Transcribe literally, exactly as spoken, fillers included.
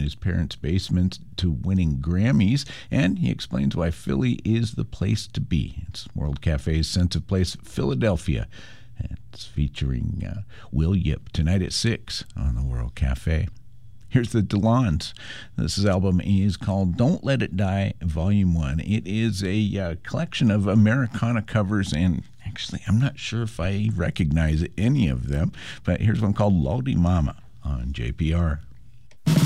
his parents' basement to winning Grammys, and he explains why Philly is the place to be. It's World Cafe's Sense of Place, Philadelphia. It's featuring uh, Will Yip tonight at six on the World Cafe. Here's the DeLons. This album is called Don't Let It Die, Volume one. It is a uh, collection of Americana covers, and actually, I'm not sure if I recognize any of them, but here's one called Lodi Mama on J P R.